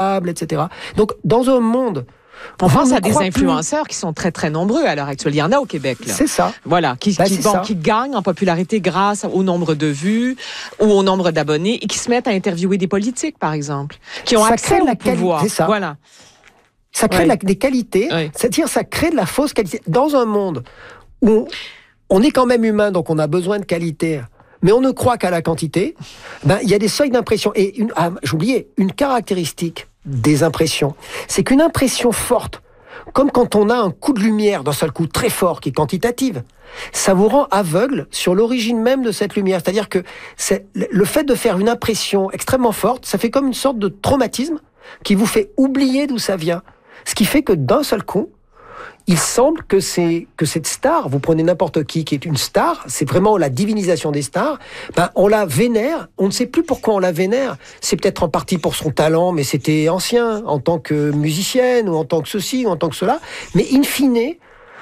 confortable, etc. Donc, dans un monde... On pense à des influenceurs qui sont très, très nombreux à l'heure actuelle. Il y en a au Québec, là. C'est ça. Voilà, qui gagnent en popularité grâce au nombre de vues ou au nombre d'abonnés et qui se mettent à interviewer des politiques, par exemple, qui ont accès au pouvoir. C'est ça. Voilà. Ça crée des qualités, c'est-à-dire ça crée de la fausse qualité. Dans un monde où on est quand même humain, donc on a besoin de qualité, mais on ne croit qu'à la quantité, il y a des seuils d'impression. Et j'oubliais, une caractéristique des impressions, c'est qu'une impression forte, comme quand on a un coup de lumière d'un seul coup très fort qui est quantitative, ça vous rend aveugle sur l'origine même de cette lumière. C'est-à-dire que le fait de faire une impression extrêmement forte, ça fait comme une sorte de traumatisme qui vous fait oublier d'où ça vient. Ce qui fait que d'un seul coup, il semble que cette star, vous prenez n'importe qui est une star, c'est vraiment la divinisation des stars, on la vénère, on ne sait plus pourquoi on la vénère. C'est peut-être en partie pour son talent, mais c'était ancien, en tant que musicienne, ou en tant que ceci, ou en tant que cela. Mais in fine,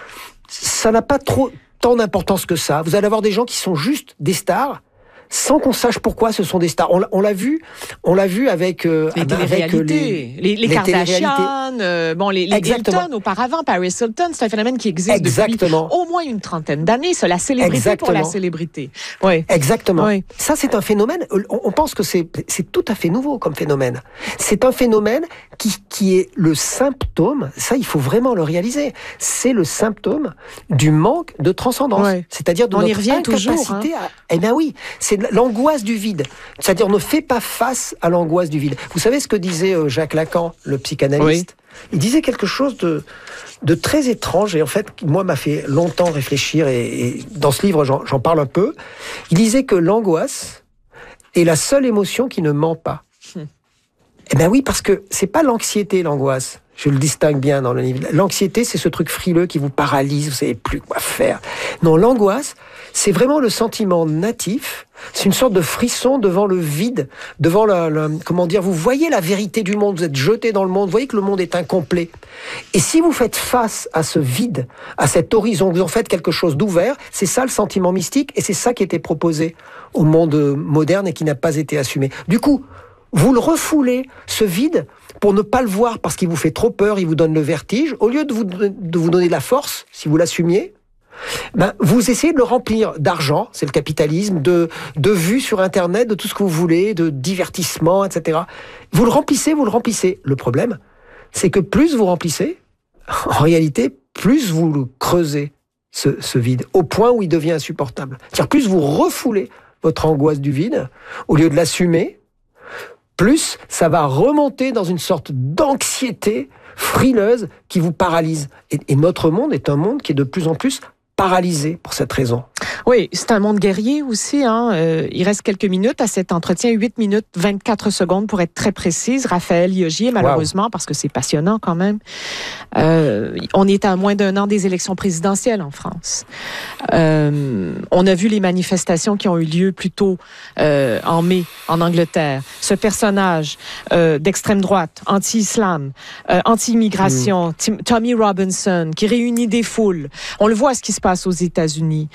ça n'a pas tant d'importance que ça. Vous allez avoir des gens qui sont juste des stars, sans qu'on sache pourquoi ce sont des stars. On l'a vu avec les téléréalités, les Kardashian, les Hilton auparavant, Paris Hilton, c'est un phénomène qui existe depuis au moins une trentaine d'années, c'est la célébrité pour la célébrité. Oui. Exactement. Oui. Ça, c'est un phénomène, on pense que c'est tout à fait nouveau comme phénomène. C'est un phénomène qui est le symptôme, ça il faut vraiment le réaliser, c'est le symptôme du manque de transcendance. Oui. C'est-à-dire de notre incapacité à... Eh bien oui, c'est l'angoisse du vide. C'est-à-dire, on ne fait pas face à l'angoisse du vide. Vous savez ce que disait Jacques Lacan, le psychanalyste ? Oui. Il disait quelque chose de très étrange, et en fait, moi, m'a fait longtemps réfléchir, et dans ce livre, j'en parle un peu. Il disait que l'angoisse est la seule émotion qui ne ment pas. Eh bien oui, parce que c'est pas l'anxiété, l'angoisse. Je le distingue bien dans le livre. L'anxiété, c'est ce truc frileux qui vous paralyse, vous savez plus quoi faire. Non, l'angoisse, c'est vraiment le sentiment natif. C'est une sorte de frisson devant le vide, devant comment dire, vous voyez la vérité du monde, vous êtes jeté dans le monde, vous voyez que le monde est incomplet. Et si vous faites face à ce vide, à cet horizon, vous en faites quelque chose d'ouvert, c'est ça le sentiment mystique, et c'est ça qui était proposé au monde moderne et qui n'a pas été assumé. Du coup, vous le refoulez, ce vide, pour ne pas le voir parce qu'il vous fait trop peur, il vous donne le vertige. Au lieu de vous donner de la force, si vous l'assumiez, vous essayez de le remplir d'argent, c'est le capitalisme, de vues sur Internet, de tout ce que vous voulez, de divertissement, etc. Vous le remplissez. Le problème, c'est que plus vous remplissez, en réalité, plus vous le creusez, ce vide, au point où il devient insupportable. C'est-à-dire, plus vous refoulez votre angoisse du vide, au lieu de l'assumer, plus ça va remonter dans une sorte d'anxiété frileuse qui vous paralyse. Et notre monde est un monde qui est de plus en plus paralysé pour cette raison. Oui, c'est un monde guerrier aussi. Il reste quelques minutes à cet entretien, 8 minutes 24 secondes pour être très précise. Raphaël Yogier, malheureusement, parce que c'est passionnant quand même. On est à moins d'un an des élections présidentielles en France. On a vu les manifestations qui ont eu lieu plus tôt en mai en Angleterre. Ce personnage d'extrême droite, anti-islam, anti-immigration, Tommy Robinson, qui réunit des foules. On le voit ce qui se passe aux États-Unis.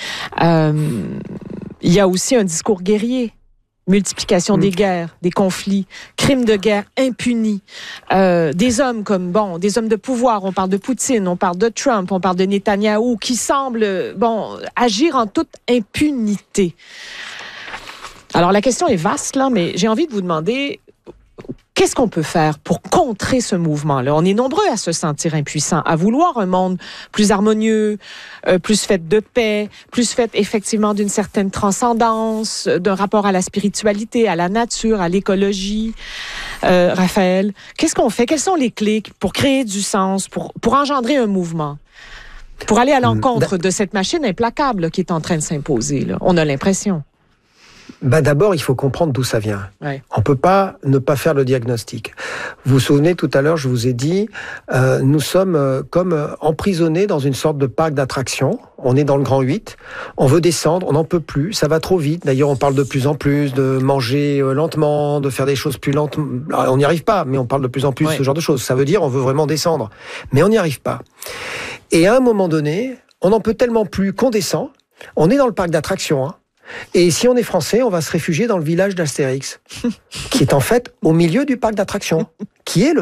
Il y a aussi un discours guerrier. Multiplication des guerres, des conflits, crimes de guerre impunis. Des hommes des hommes de pouvoir. On parle de Poutine, on parle de Trump, on parle de Netanyahou, qui semblent, agir en toute impunité. Alors, la question est vaste, là, mais j'ai envie de vous demander... Qu'est-ce qu'on peut faire pour contrer ce mouvement-là? On est nombreux à se sentir impuissants, à vouloir un monde plus harmonieux, plus fait de paix, plus fait effectivement d'une certaine transcendance, d'un rapport à la spiritualité, à la nature, à l'écologie. Raphaël, qu'est-ce qu'on fait? Quelles sont les clés pour créer du sens, pour engendrer un mouvement? Pour aller à l'encontre de cette machine implacable qui est en train de s'imposer, là. On a l'impression. D'abord, il faut comprendre d'où ça vient. Ouais. On ne peut pas ne pas faire le diagnostic. Vous vous souvenez, tout à l'heure, je vous ai dit, nous sommes comme emprisonnés dans une sorte de parc d'attractions. On est dans le Grand 8, on veut descendre, on n'en peut plus, ça va trop vite. D'ailleurs, on parle de plus en plus de manger lentement, de faire des choses plus lentement. On n'y arrive pas, mais on parle de plus en plus de ce genre de choses. Ça veut dire on veut vraiment descendre, mais on n'y arrive pas. Et à un moment donné, on n'en peut tellement plus qu'on descend. On est dans le parc d'attractions, hein. Et si on est français, on va se réfugier dans le village d'Astérix, qui est en fait au milieu du parc d'attractions, qui est le